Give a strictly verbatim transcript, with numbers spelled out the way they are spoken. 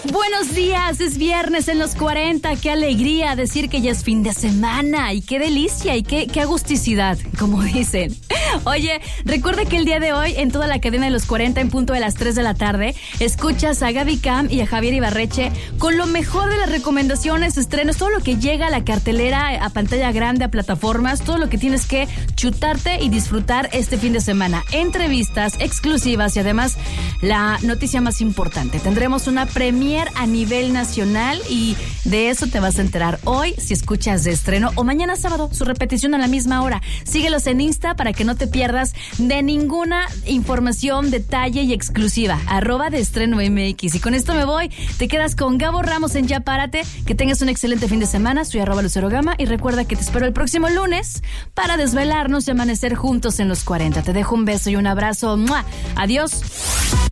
Buenos días, es viernes en los cuarenta, qué alegría decir que ya es fin de semana y qué delicia y qué, qué agusticidad, como dicen. Oye, recuerda que el día de hoy en toda la cadena de los cuarenta en punto de las tres de la tarde escuchas a Gaby Cam y a Javier Ibarreche con lo mejor de las recomendaciones, estrenos, todo lo que llega a la cartelera, a pantalla grande, a plataformas, todo lo que tienes que chutarte y disfrutar este fin de semana. Entrevistas exclusivas y además la noticia más importante, tendremos una premiere a nivel nacional y de eso te vas a enterar hoy si escuchas de estreno o mañana sábado, su repetición a la misma hora. Síguelos en Insta para que no te pierdas de ninguna información, detalle y exclusiva. Arroba de estreno M X. Y con esto me voy. Te quedas con Gabo Ramos en Ya Párate. Que tengas un excelente fin de semana. Soy arroba Lucero Gama y recuerda que te espero el próximo lunes para desvelarnos y amanecer juntos en los cuarenta. Te dejo un beso y un abrazo. ¡Mua! Adiós.